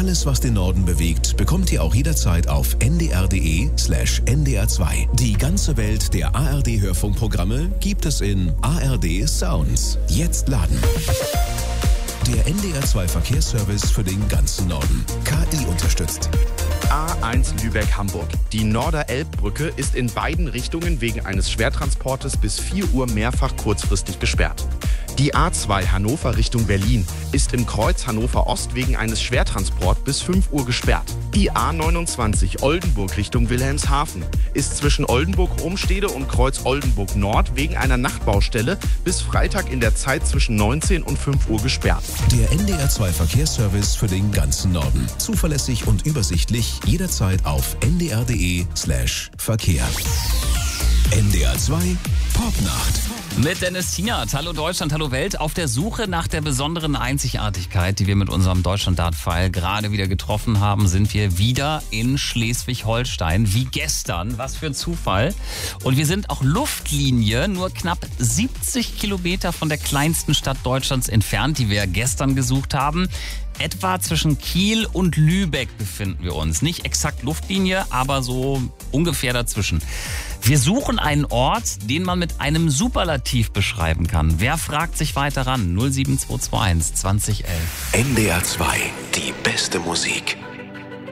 Alles, was den Norden bewegt, bekommt ihr auch jederzeit auf ndr.de/ndr2. Die ganze Welt der ARD-Hörfunkprogramme gibt es in ARD Sounds. Jetzt laden. Der NDR2 Verkehrsservice für den ganzen Norden. KI unterstützt. A1 Lübeck-Hamburg. Die Norder-Elbbrücke ist in beiden Richtungen wegen eines Schwertransportes bis 4 Uhr mehrfach kurzfristig gesperrt. Die A2 Hannover Richtung Berlin ist im Kreuz Hannover Ost wegen eines Schwertransports bis 5 Uhr gesperrt. Die A29 Oldenburg Richtung Wilhelmshaven ist zwischen Oldenburg-Umstede und Kreuz Oldenburg Nord wegen einer Nachtbaustelle bis Freitag in der Zeit zwischen 19 und 5 Uhr gesperrt. Der NDR2 Verkehrsservice für den ganzen Norden. Zuverlässig und übersichtlich jederzeit auf ndr.de/Verkehr. NDR2 Popnacht. Mit Dennis Tienert. Hallo Deutschland, hallo Welt. Auf der Suche nach der besonderen Einzigartigkeit, die wir mit unserem Deutschland-Dart-File gerade wieder getroffen haben, sind wir wieder in Schleswig-Holstein. Wie gestern. Was für ein Zufall. Und wir sind auch Luftlinie nur knapp 70 Kilometer von der kleinsten Stadt Deutschlands entfernt, die wir gestern gesucht haben. Etwa zwischen Kiel und Lübeck befinden wir uns. Nicht exakt Luftlinie, aber so ungefähr dazwischen. Wir suchen einen Ort, den man mit einem Superlativ beschreiben kann. Wer fragt sich weiter ran? 07221 2011. NDR2, die beste Musik.